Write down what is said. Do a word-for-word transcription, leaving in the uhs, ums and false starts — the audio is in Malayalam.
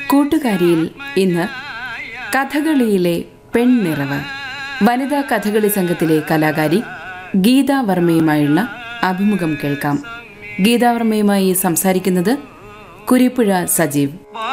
കൂട്ടുകാരിയിൽ ഇന്ന് കഥകളിയിലെ പെൺനിറവ്. വനിതാ കഥകളി സംഘത്തിലെ കലാകാരി ഗീതാ വർമ്മയുമായുള്ള അഭിമുഖം കേൾക്കാം. ഗീതാ വർമ്മയുമായി സംസാരിക്കുന്നത് കുരിപ്പുഴ സജീവ്.